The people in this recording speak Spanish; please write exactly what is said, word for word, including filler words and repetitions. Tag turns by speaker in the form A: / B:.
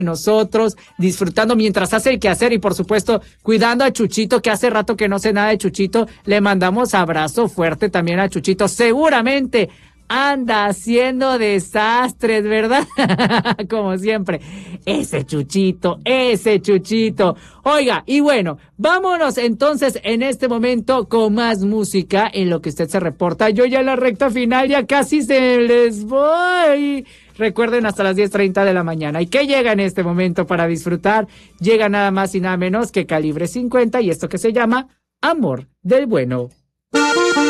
A: nosotros, disfrutando mientras hace el quehacer y por supuesto cuidando a Chuchito, que hace rato que no sé nada de Chuchito. Le mandamos abrazo fuerte también a Chuchito. Seguramente anda haciendo desastres, ¿verdad? Como siempre. Ese Chuchito, ese Chuchito. Oiga, y bueno, vámonos entonces en este momento con más música en lo que usted se reporta. Yo ya en la recta final ya casi se les voy. Recuerden, hasta las diez treinta de la mañana. ¿Y qué llega en este momento para disfrutar? Llega nada más y nada menos que Calibre cincuenta y esto que se llama Amor del Bueno.